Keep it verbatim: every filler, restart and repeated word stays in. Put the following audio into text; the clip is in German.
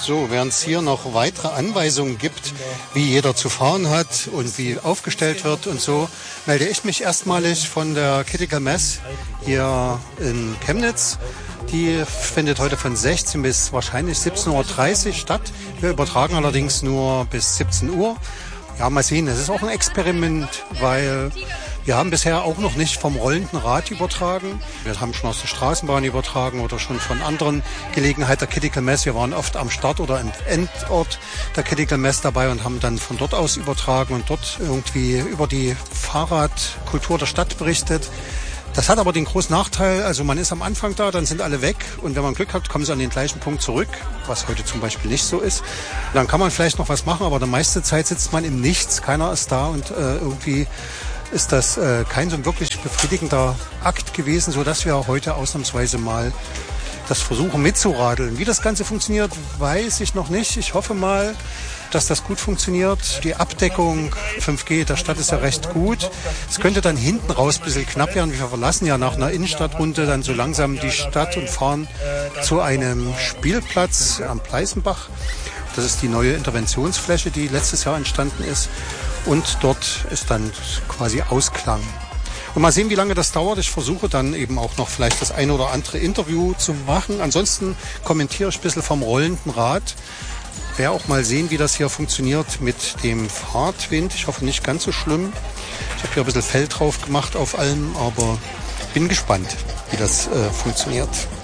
So, während es hier noch weitere Anweisungen gibt, wie jeder zu fahren hat und wie aufgestellt wird und so, melde ich mich erstmalig von der Critical Mass hier in Chemnitz. Die findet heute von sechzehn bis wahrscheinlich siebzehn Uhr dreißig statt. Wir übertragen allerdings nur bis siebzehn Uhr. Ja, mal sehen, es ist auch ein Experiment, weil wir haben bisher auch noch nicht vom rollenden Rad übertragen. Wir haben schon aus der Straßenbahn übertragen oder schon von anderen Gelegenheiten der Critical Mass. Wir waren oft am Start oder am Endort der Critical Mass dabei und haben dann von dort aus übertragen und dort irgendwie über die Fahrradkultur der Stadt berichtet. Das hat aber den großen Nachteil, also man ist am Anfang da, dann sind alle weg und wenn man Glück hat, kommen sie an den gleichen Punkt zurück, was heute zum Beispiel nicht so ist. Dann kann man vielleicht noch was machen, aber die meiste Zeit sitzt man im Nichts, keiner ist da und äh, irgendwie ist das äh, kein so wirklich befriedigender Akt gewesen, sodass wir heute ausnahmsweise mal das versuchen mitzuradeln. Wie das Ganze funktioniert, weiß ich noch nicht. Ich hoffe mal, dass das gut funktioniert. Die Abdeckung fünf G der Stadt ist ja recht gut. Es könnte dann hinten raus ein bisschen knapp werden. Wir verlassen ja nach einer Innenstadtrunde dann so langsam die Stadt und fahren zu einem Spielplatz am Pleißenbach. Das ist die neue Interventionsfläche, die letztes Jahr entstanden ist. Und dort ist dann quasi Ausklang. Und mal sehen, wie lange das dauert. Ich versuche dann eben auch noch vielleicht das eine oder andere Interview zu machen. Ansonsten kommentiere ich ein bisschen vom rollenden Rad. Werde auch mal sehen, wie das hier funktioniert mit dem Fahrtwind. Ich hoffe, nicht ganz so schlimm. Ich habe hier ein bisschen Fell drauf gemacht auf allem, aber bin gespannt, wie das äh, funktioniert.